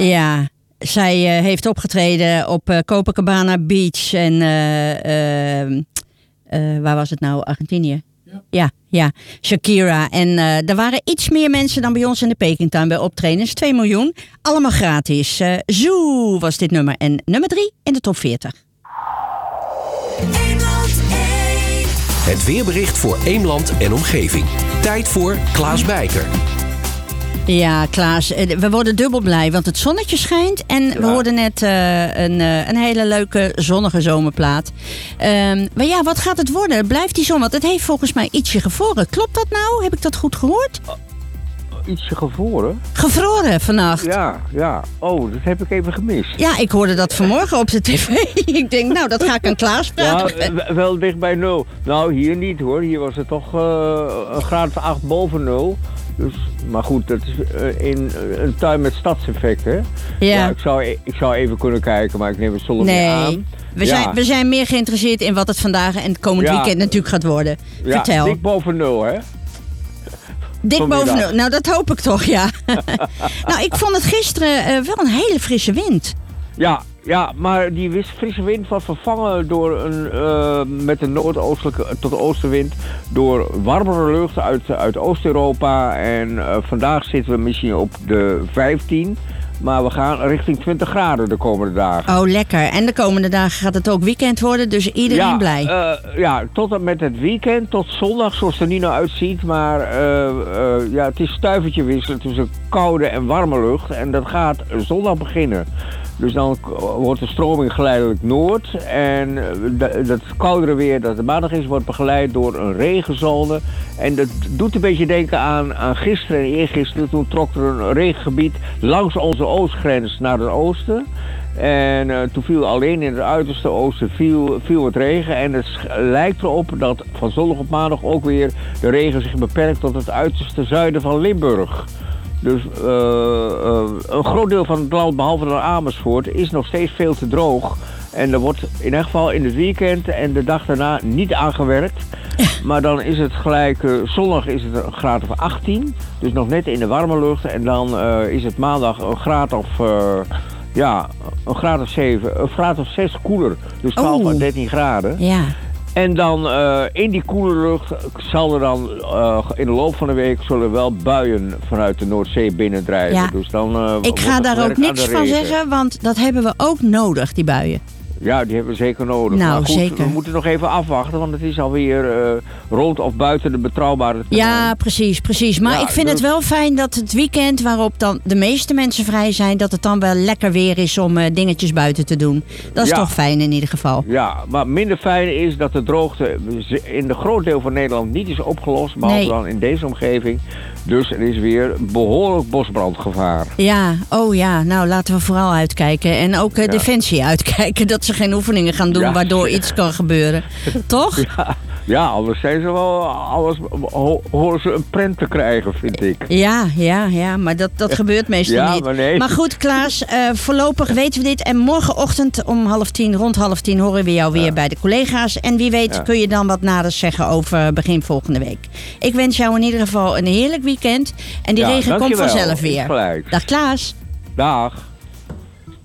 Ja, zij heeft opgetreden op Copacabana Beach en waar was het nou? Argentinië? Ja, Shakira. En er waren iets meer mensen dan bij ons in de Pekingtuin bij optredens. 2 miljoen. Allemaal gratis. Zoo was dit nummer. En nummer 3 in de top 40. Het weerbericht voor Eemland en omgeving. Tijd voor Klaas Bijker. Ja, Klaas, we worden dubbel blij, want het zonnetje schijnt. En we hoorden net een hele leuke zonnige zomerplaat. Maar ja, wat gaat het worden? Blijft die zon? Want het heeft volgens mij ietsje gevroren. Klopt dat nou? Heb ik dat goed gehoord? Ietsje gevroren? Gevroren vannacht. Ja. Oh, dat heb ik even gemist. Ja, ik hoorde dat vanmorgen op de tv. Ik denk, nou, dat ga ik aan Klaas vragen. Ja, wel dicht bij 0. Nou, hier niet hoor. Hier was het toch een graad of 8 boven 0. Dus, maar goed, dat is in een tuin met stadseffect, hè? Ja, ik zou even kunnen kijken, maar ik neem het zondag niet aan. We zijn meer geïnteresseerd in wat het vandaag en het komend weekend natuurlijk gaat worden. Ja, vertel. Dik boven 0, hè? Dik boven 0. Nou, dat hoop ik toch, ja. Nou, ik vond het gisteren wel een hele frisse wind. Ja, maar die frisse wind was vervangen door met een noordoostelijke tot oostenwind door warmere lucht uit Oost-Europa. En vandaag zitten we misschien op de 15, maar we gaan richting 20 graden de komende dagen. Oh, lekker. En de komende dagen gaat het ook weekend worden, dus iedereen blij. Ja, tot en met het weekend, tot zondag, zoals het er nu nou uitziet. Maar het is stuivertje wisselen tussen koude en warme lucht. En dat gaat zondag beginnen. Dus dan wordt de stroming geleidelijk noord. En dat koudere weer dat er maandag is, wordt begeleid door een regenzone. En dat doet een beetje denken aan gisteren en eergisteren. Toen trok er een regengebied langs onze oostgrens naar het oosten. En toen viel alleen in het uiterste oosten viel het regen. En het lijkt erop dat van zondag op maandag ook weer de regen zich beperkt tot het uiterste zuiden van Limburg. Dus een groot deel van het land, behalve naar Amersfoort, is nog steeds veel te droog. En er wordt in ieder geval in het weekend en de dag daarna niet aangewerkt. Maar dan is het gelijk, zondag is het een graad of 18. Dus nog net in de warme lucht. En dan is het maandag een graad of... een graad of 7, een graad of 6 koeler. Dus 12 à 13 graden. Ja. En dan in die koele lucht zal er dan in de loop van de week zullen wel buien vanuit de Noordzee binnendrijven. Ja. Dus dan, ik ga daar ook niks van zeggen, want dat hebben we ook nodig, die buien. Ja, die hebben we zeker nodig. Nou, maar goed, zeker. We moeten nog even afwachten, want het is alweer rond of buiten de betrouwbare termijn. Ja, precies. Maar ik vind het wel fijn dat het weekend waarop dan de meeste mensen vrij zijn, dat het dan wel lekker weer is om dingetjes buiten te doen. Dat is toch fijn in ieder geval. Ja, maar minder fijn is dat de droogte in een groot deel van Nederland niet is opgelost, behalve dan in deze omgeving. Dus er is weer behoorlijk bosbrandgevaar. Ja, nou laten we vooral uitkijken. En ook Defensie uitkijken, dat ze geen oefeningen gaan doen waardoor iets kan gebeuren. Toch? Ja, anders zijn ze wel, horen ze een prent te krijgen, vind ik. Ja, maar dat gebeurt meestal niet. Maar nee. Maar goed, Klaas, voorlopig weten we dit. En morgenochtend rond half tien horen we jou weer bij de collega's. En wie weet kun je dan wat naders zeggen over begin volgende week. Ik wens jou in ieder geval een heerlijk weekend. En die regen komt vanzelf weer. Gelijk. Dag Klaas. Dag.